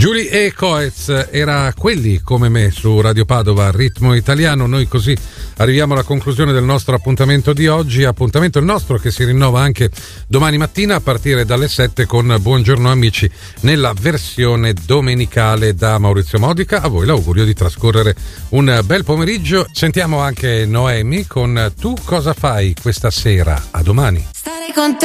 Giulia e Coez era Quelli come me su Radio Padova, ritmo italiano. Noi così arriviamo alla conclusione del nostro appuntamento di oggi, appuntamento il nostro che si rinnova anche domani mattina a partire dalle 7 con Buongiorno Amici nella versione domenicale. Da Maurizio Modica a voi l'augurio di trascorrere un bel pomeriggio. Sentiamo anche Noemi con Tu cosa fai questa sera. A domani. Stare con te